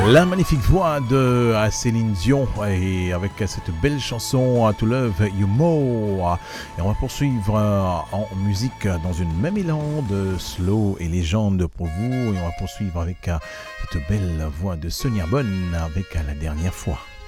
La magnifique voix de Céline Dion et avec cette belle chanson To Love You More. Et on va poursuivre en musique dans une même élan de slow et légende pour vous. Et on va poursuivre avec cette belle voix de Sonia Bonne avec La Dernière Fois.